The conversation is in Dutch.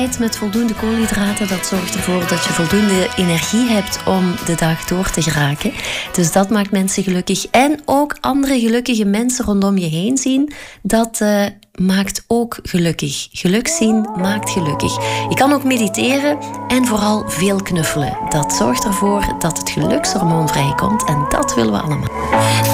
ontbijt met voldoende koolhydraten, dat zorgt ervoor dat je voldoende energie hebt om de dag door te geraken. Dus dat maakt mensen gelukkig. En ook andere gelukkige mensen rondom je heen zien, dat maakt ook gelukkig. Geluk zien maakt gelukkig. Je kan ook mediteren en vooral veel knuffelen. Dat zorgt ervoor dat het gelukshormoon vrijkomt en dat willen we allemaal.